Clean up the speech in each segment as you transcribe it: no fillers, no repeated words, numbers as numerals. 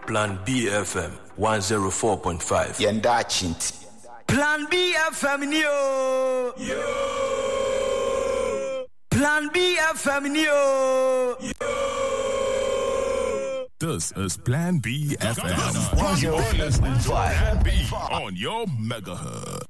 Plan B FM 104.5. Yenda Chinti. Plan B FM Neo. Yo. Plan B FM Neo. Yo. This is Plan B FM 104.5. Plan B on your megahertz.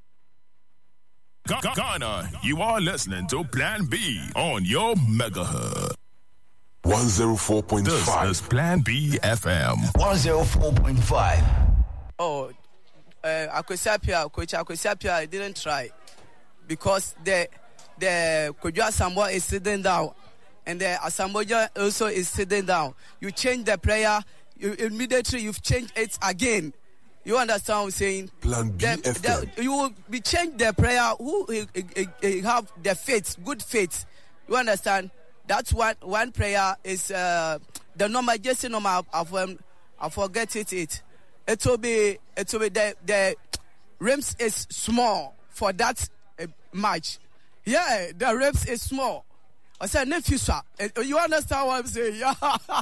Ghana, you are listening to Plan B on your megahertz. 104.5. This is Plan B FM 104.5. Oh, Coach Akwesapia didn't try because the Kojo Asamoah is sitting down and the Asamoah also is sitting down. You change the player, you've changed it again. You understand what I'm saying? Plan B FM. You will be change the player who have the faith, good faith. You understand? That's one prayer is the number, just the number of I forget it. It will be the rims is small for that match. Yeah, the rims is small. I said nephew, sir. You understand what I'm saying? Yeah.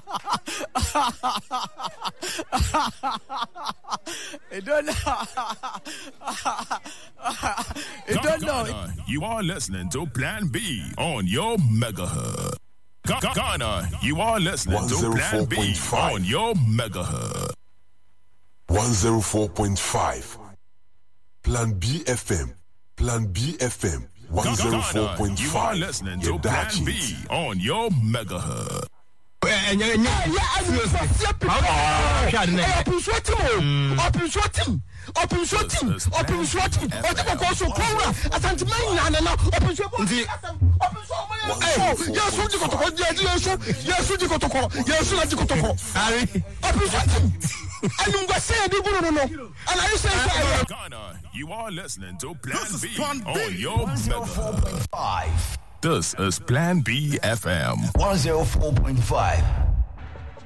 I don't know. You are listening to Plan B on your megahertz. Ghana, you are listening to Plan B on your megahertz. 104.5. Plan B FM. Plan B FM. 104.5. You are listening to Plan B on your megahertz. Ghana, you are listening to Plan B on your megahertz. This is Plan B FM 104.5.